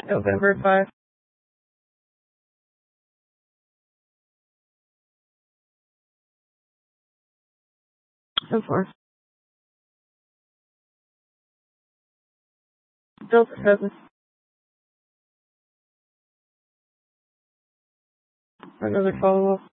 November 5. So far. Delta 7. Another follow-up.